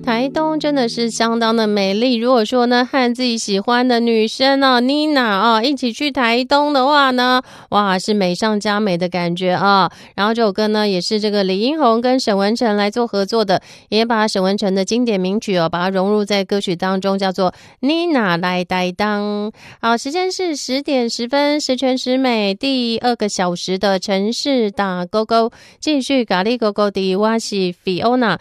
台东真的是相当的美丽。如果说呢和自己喜欢的女生啊 Nina 啊一起去台东的话呢，哇，是美上加美的感觉啊。然后这首歌呢也是这个李英宏跟沈文程来做合作的，也把沈文程的经典名曲把它融入在歌曲当中，叫做 Nina 来台东。好，时间是10点10分，十全十美第2个小时的城市打勾勾，继续咖喱勾勾的我是 Fiona。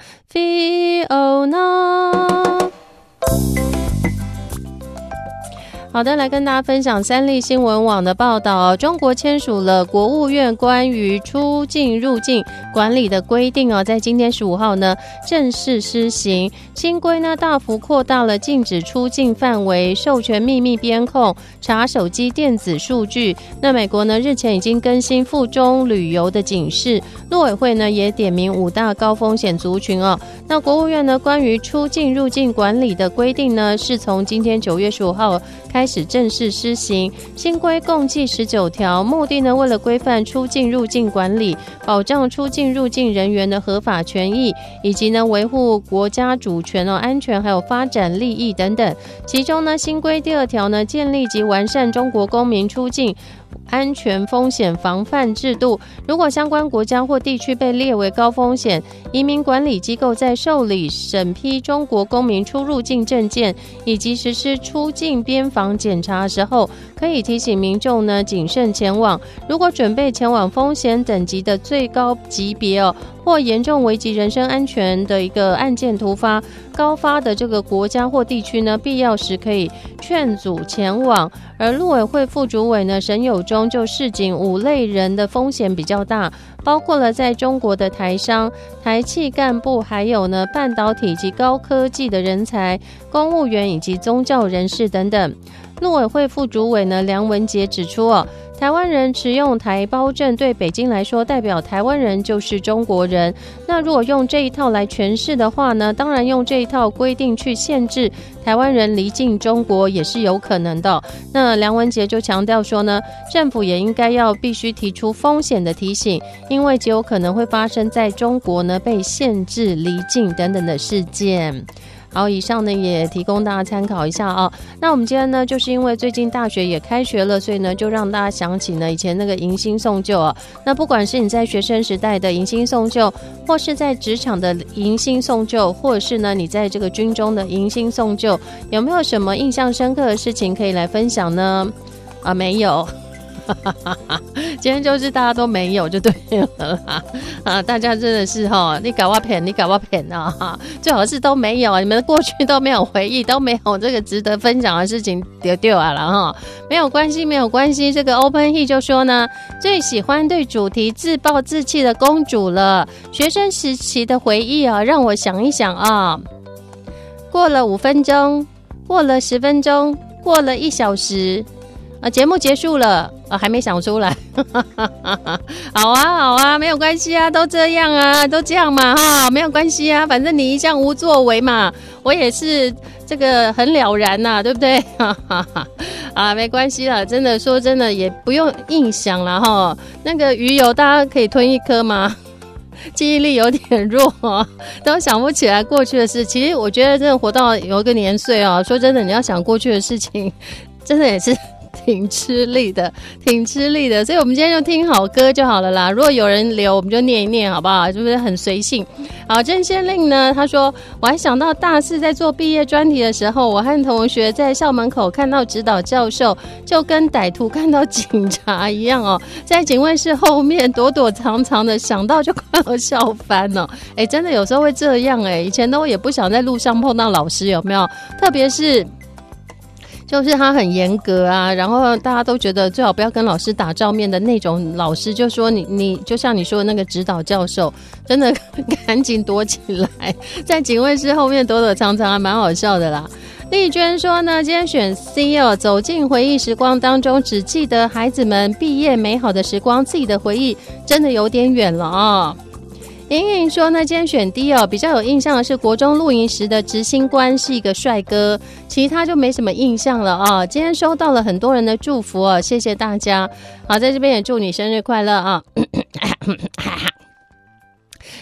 好的，来跟大家分享三立新闻网的报道。中国签署了国务院关于出境入境管理的规定在今天15号呢正式施行。新规呢大幅扩大了禁止出境范围，授权秘密边控，查手机电子数据。那美国呢日前已经更新赴中旅游的警示，陆委会呢也点名5大高风险族群那国务院呢关于出境入境管理的规定呢是从今天9月15号开始正式施行。新规共计19条，目的呢为了规范出境入境管理，保障出境入境人员的合法权益，以及呢维护国家主权安全还有发展利益等等。其中呢新规第2条呢建立及完善中国公民出境安全风险防范制度，如果相关国家或地区被列为高风险，移民管理机构在受理审批中国公民出入境证件以及实施出境边防检查的时候，可以提醒民众呢谨慎前往。如果准备前往风险等级的最高级别或严重危及人身安全的一个案件突发高发的这个国家或地区呢，必要时可以劝阻前往。而陆委会副主委呢沈友忠就示警5类人的风险比较大，包括了在中国的台商、台企干部，还有呢半导体及高科技的人才、公务员以及宗教人士等等。陆委会副主委呢梁文杰指出台湾人持用台胞证对北京来说，代表台湾人就是中国人。那如果用这一套来诠释的话呢，当然用这一套规定去限制台湾人离境中国也是有可能的。那梁文杰就强调说呢，政府也应该要必须提出风险的提醒，因为极有可能会发生在中国呢被限制离境等等的事件。好，以上呢也提供大家参考一下那我们今天呢就是因为最近大学也开学了，所以呢就让大家想起呢以前那个迎新送旧那不管是你在学生时代的迎新送旧，或是在职场的迎新送旧，或者是呢你在这个军中的迎新送旧，有没有什么印象深刻的事情可以来分享呢？没有。今天就是大家都没有就对了啦大家真的是你搞我骗你搞我骗最好是都没有你们的过去都没有回忆，都没有这个值得分享的事情丢了没有关系没有关系。这个 Open He 就说呢，最喜欢对主题自暴自弃的公主了，学生时期的回忆让我想一想过了5分钟，过了10分钟，过了1小时节目结束了还没想出来好啊没有关系都这样都这样嘛没有关系反正你一向无作为嘛，我也是这个很了然对不对没关系啦，真的说真的也不用硬想啦那个鱼油大家可以吞1颗吗？记忆力有点弱都想不起来过去的事。其实我觉得真的活到有一个年岁说真的你要想过去的事情真的也是挺吃力的，所以我们今天就听好歌就好了啦。如果有人留我们就念一念好不好，是不是很随性？好，郑先令呢他说，我还想到大4在做毕业专题的时候，我和同学在校门口看到指导教授就跟歹徒看到警察一样在警卫室后面躲躲藏藏的，想到就快要笑翻了真的有时候会这样以前都也不想在路上碰到老师，有没有？特别是就是他很严格然后大家都觉得最好不要跟老师打照面的那种老师，就说你就像你说的那个指导教授，真的赶紧躲起来，在警卫室后面躲躲藏藏还蛮好笑的啦。丽娟说呢，今天选 C 走进回忆时光当中，只记得孩子们毕业美好的时光，自己的回忆真的有点远了莹莹说呢，今天选 D 比较有印象的是国中露营时的执行官是一个帅哥，其他就没什么印象了今天收到了很多人的祝福谢谢大家。好，在这边也祝你生日快乐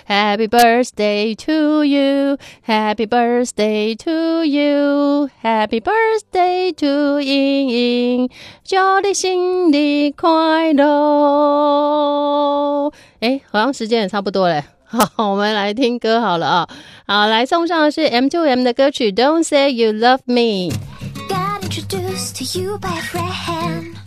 Happy birthday to you, Happy birthday to you, Happy birthday to 莹莹，祝你新年快乐。好像时间也差不多了。好，我们来听歌好了啊。好，来送上的是 M2M 的歌曲 Don't Say You Love Me。 Got introduced to you by a friend.